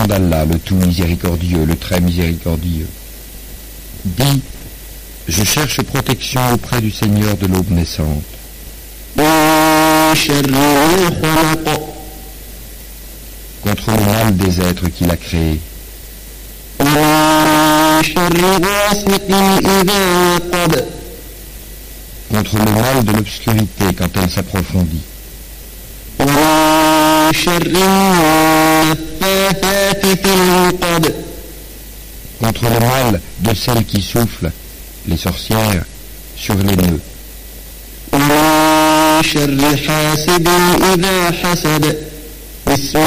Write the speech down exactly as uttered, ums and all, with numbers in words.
nom d'Allah, le tout miséricordieux, le très miséricordieux. Dis, je cherche protection auprès du Seigneur de l'aube naissante. Contre le mal des êtres qu'il a créés. Contre le mal de l'obscurité quand elle s'approfondit. Contre le mal de celles qui soufflent, les sorcières, sur les nœuds.